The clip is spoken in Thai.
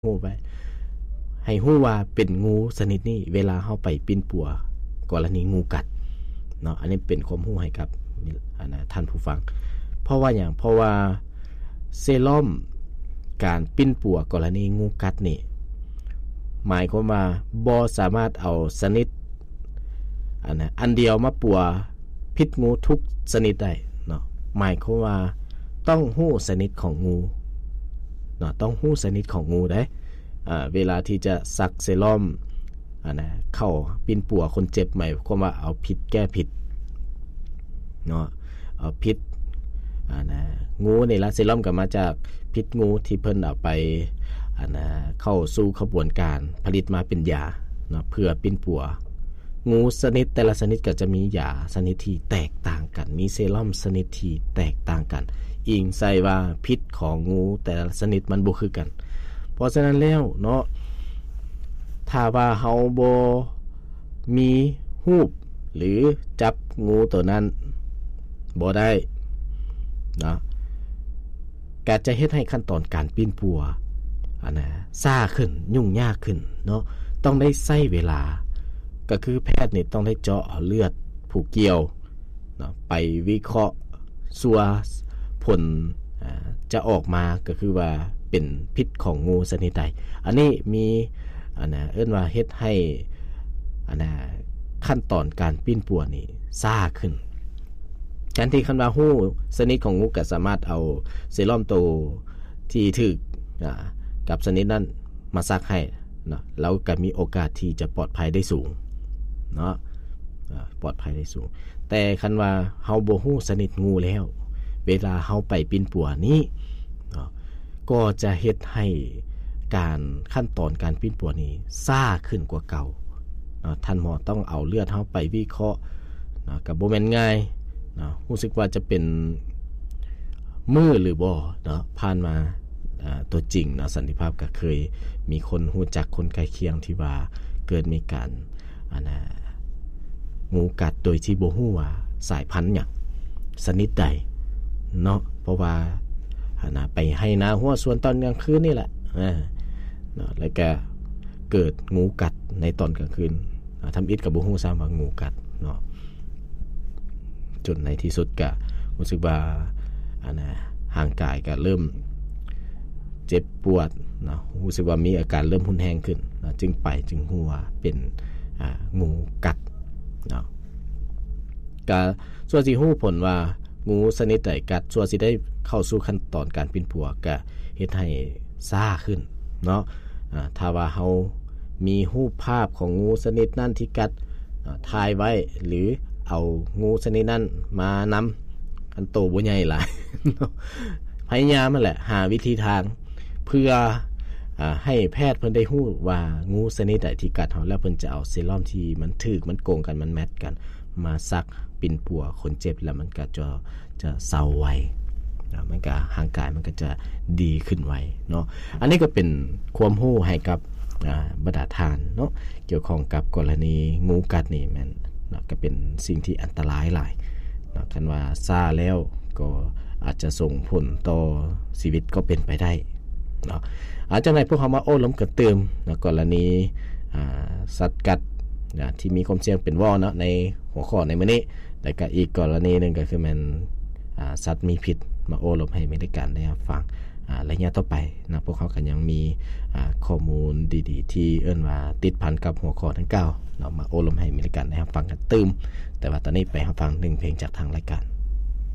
ฮู้ไว้ให้ฮู้ว่าเป็นงูชนิดนี้เวลาเฮาไปปิ้นปัวกรณีงูกัดเนาะอันนี้เป็นความรู้ให้กับท่านผู้ฟังเพราะว่าหยังเพราะว่าเซรั่มการปิ้นปัวกรณีงูกัดนี่หมายความว่าบ่สามารถเอาชนิดอันเดียวมาปัวพิษงูทุกชนิดได้เนาะหมายความว่าต้องฮู้ชนิดของงูเนาะต้องฮู้ชนิดของงูได้เวลาที่จะซักเซรั่มเข้าปิ้นปัวคนเจ็บหมายความว่าเอาพิษแก้พิษเนาะเอาพิษงูนี่ละเซรั่มก็มาจากพิษงูที่เพิ่นเอาไปเข้าสู่ขบวนการผลิตมาเป็นยาเนาะเพื่อปิ้นปัวงูชนิดแต่ละชนิดก็จะมียาชนิดที่แตกต่างกันมีเซรั่มชนิดที่แตกต่างกันอิงใส่ว่าพิษของงูแต่ละชนิดมันบ่คือกันเพราะฉะนั้นแล้วเนาะถ้าว่าเฮาบ่มีรูปหรือจับงูตัวนั้นบ่ได้เนาะก็จะเฮ็ดให้ขั้นตอนการปิ้นปัวซ่าขึ้นยุ่งยากขึ้นเนาะต้องได้ใช้เวลาก็คือแพทย์นี่ต้องได้เจาะเลือดผู้เกี่ยวเนาะไปวิเคราะห์สัวผลจะออกมาก็คือว่าเป็นพิษของงูชนิดใดอันนี้มีเอิ้นว่าเฮ็ดให้ขั้นตอนการปิ้นปัวนี่ซ่าขึ้นการที่คันว่าฮู้ชนิดของงูก็สามารถเอาเซรั่มตัวที่ถึกกับชนิดนั้นมาซักให้เนาะแล้วก็มีโอกาสที่จะปลอดภัยได้สูงเนาะปลอดภัยได้สูงแต่คันว่าเฮาบ่ฮู้ชนิดงูแล้วเวลาเฮาไปปิ้นปัวนี้เนาะก็จะเฮ็ดให้การขั้นตอนการปิ้นปัวนี้ซ่าขึ้นกว่าเก่าเนาะท่านหมอต้องเอาเลือดเฮาไปวิเคราะห์เนาะก็บ่แม่นง่ายเนาะรู้สึกว่าจะเป็นมือหรือบ่เนาะผ่านมาตัวจริงเนาะสันติภาพก็เคยมีคนรู้จักคนใกล้เคียงที่ว่าเกิดมีการงูกัดโดยที่บ่ฮู้ว่าสายพันธุ์หยังชนิดใดเนาะเพราะว่าไปให้นาหัวสวนตอนกลางคืนนี่แหละเนาะแล้วก็เกิดงูกัดในตอนกลางคืนทำอิฐกับบ่ฮู้ซ้ำว่างูกัดเนาะจนในที่สุดก็รู้สึกว่าห่างกายก็เริ่มเจ็บปวดนะรู้สึกว่ามีอาการเริ่มหุนแรงขึ้นนะจึงฮู้ว่าเป็นงูกัดเนาะก็ส่วนสิฮู้ผลว่างูชนิดใดกัดส่วนสิได้เข้าสู่ขั้นตอนการปิ้นปัวก็เฮ็ดให้ซ่าขึ้นเนาะถ้าว่าเฮามีรูปภาพของงูชนิดนั้นที่กัดถ่ายไว้หรือเอางูชนิดนั้นมานำอันโตบ่ใหญ่หลาย พยายามนั่นแหละหาวิธีทางเพื่อให้แพทย์เพิ่นได้ฮู้ว่างูชนิดใดที่กัดเฮาแล้วเพิ่นจะเอาเซรั่มที่มันถึกมันโกงกันมันแมทกันมาซักปิ้นปัวคนเจ็บแล้วมันก็จะเซาไวมันก็ร่างกายมันก็จะดีขึ้นไวเนาะอันนี้ก็เป็นความรู้ให้กับบรรดาทานเนาะเกี่ยวข้องกับกรณีงูกัดนี่แม่นเนาะก็เป็นสิ่งที่อันตรายหลายเนาะคันว่าซ่าแล้วก็อาจจะส่งผลต่อชีวิตก็เป็นไปได้เนาะอาจจะให้พวกเขามาโอ้ล้มกระเติมนะกรณีสัตว์กัดที่มีความเสี่ยงเป็นว่อเนาะในหัวข้อในมื้อนี้แล้วก็อีกกรณีนึงก็คือมันสัตว์มีพิษมาโอ้ล้มให้มีรายการได้ฟังระยะต่อไปนะพวกเขาก็ยังมีข้อมูลดีๆที่เอิ้นว่าติดพันกับหัวข้อทั้ง9เนาะมาโอ้ล้มให้มีรายการได้ฟังกันเติมแต่ว่าตอนนี้ไปฟัง1เพลงจากทางรายการ